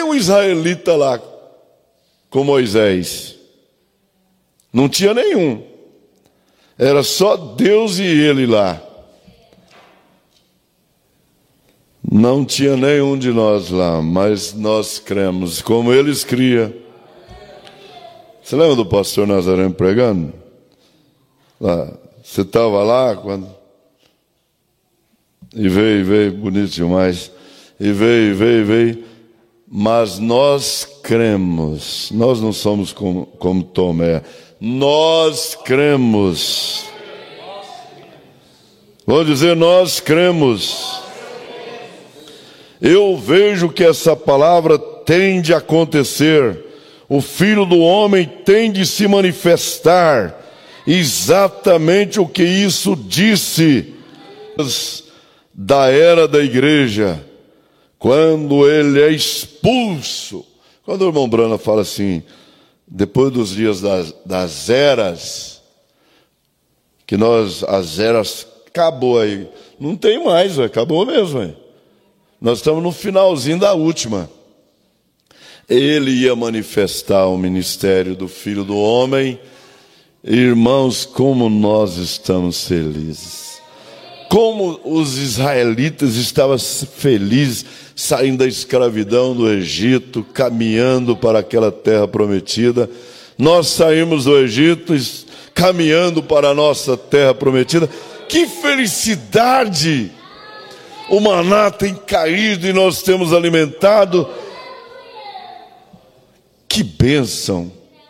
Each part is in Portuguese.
um israelita lá com Moisés. Não tinha nenhum. Era só Deus e ele lá. Não tinha nenhum de nós lá, mas nós cremos, como eles criam. Você lembra do pastor Nazareno pregando? Lá, você estava lá quando... E veio, bonito demais. E veio. Mas nós cremos. Nós não somos como Tomé. Nós cremos. Vou dizer, nós cremos. Eu vejo que essa palavra tem de acontecer. O Filho do Homem tem de se manifestar. Exatamente o que isso disse da era da igreja, quando ele é expulso. Quando o irmão Brana fala assim, depois dos dias das eras, que as eras acabou aí, não tem mais, acabou mesmo. Véio. Nós estamos no finalzinho da última. Ele ia manifestar o ministério do Filho do Homem. Irmãos, como nós estamos felizes. Como os israelitas estavam felizes, saindo da escravidão do Egito, caminhando para aquela terra prometida. Nós saímos do Egito, caminhando para a nossa terra prometida. Que felicidade! O maná tem caído e nós temos alimentado. Que bênção!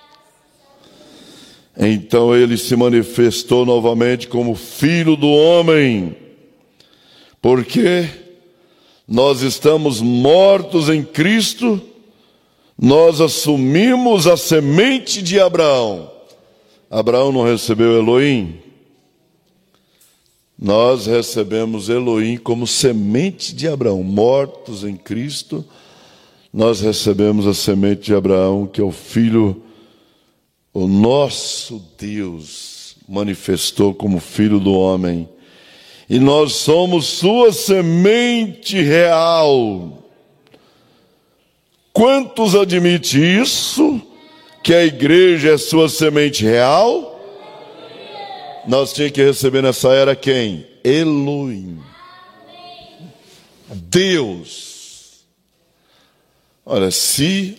Então ele se manifestou novamente como Filho do Homem, porque nós estamos mortos em Cristo, nós assumimos a semente de Abraão. Abraão não recebeu Elohim? Nós recebemos Elohim como semente de Abraão. Mortos em Cristo, nós recebemos a semente de Abraão, que é o Filho. O nosso Deus manifestou como Filho do Homem. E nós somos sua semente real. Quantos admitem isso? Que a igreja é sua semente real? Nós tínhamos que receber nessa era quem? Elohim. Deus. Olha, se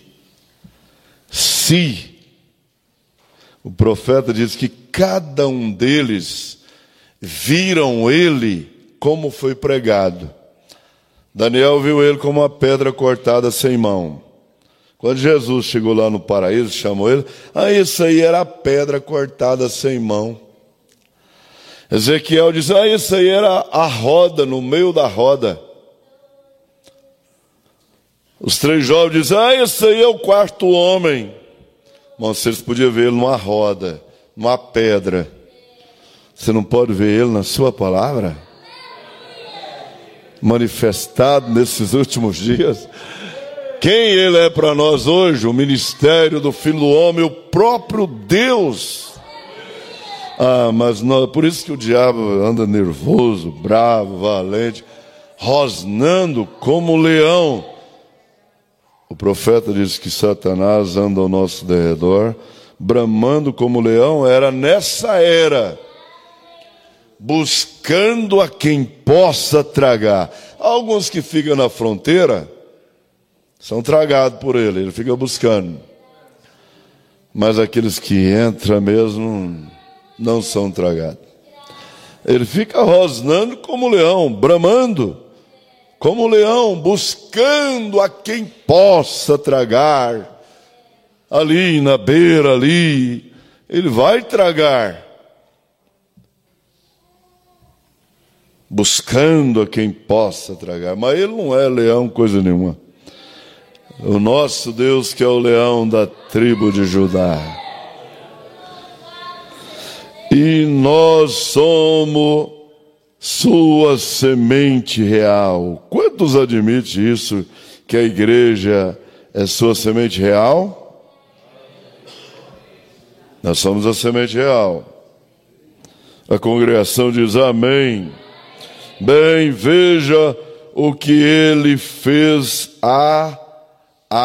o profeta diz que cada um deles viram ele como foi pregado. Daniel viu ele como uma pedra cortada sem mão. Quando Jesus chegou lá no paraíso, chamou ele, isso aí era a pedra cortada sem mão. Ezequiel diz, isso aí era a roda, no meio da roda. Os três jovens dizem, isso aí é o quarto homem. Mas vocês podiam ver ele numa roda, numa pedra. Você não pode ver ele na sua palavra? Manifestado nesses últimos dias. Quem ele é para nós hoje? O ministério do Filho do Homem, o próprio Deus. Mas não, por isso que o diabo anda nervoso, bravo, valente, rosnando como um leão. O profeta diz que Satanás anda ao nosso derredor, bramando como leão. Era nessa era, buscando a quem possa tragar. Alguns que ficam na fronteira são tragados por ele fica buscando. Mas aqueles que entram mesmo não são tragados. Ele fica rosnando como leão, bramando como leão, buscando a quem possa tragar. Ali na beira, ali, ele vai tragar. Buscando a quem possa tragar. Mas ele não é leão, coisa nenhuma. O nosso Deus que é o leão da tribo de Judá. E nós somos sua semente real. Quantos admitem isso, que a igreja é sua semente real? Nós somos a semente real. A congregação diz amém. Bem, veja o que ele fez a